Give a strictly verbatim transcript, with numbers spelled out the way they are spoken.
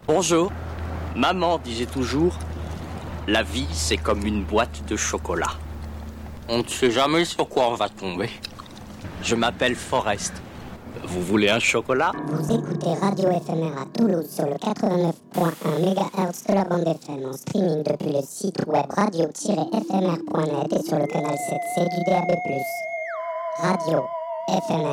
Bonjour. Maman disait toujours, la vie c'est comme une boîte de chocolat. On ne sait jamais sur quoi on va tomber. Je m'appelle Forrest. Vous voulez un chocolat? Vous écoutez Radio Éphémère à Toulouse sur le quatre-vingt-neuf point un mégahertz de la bande F M en streaming depuis le site web radio tiret f m r point net et sur le canal sept C du D A B plus. Radio Éphémère.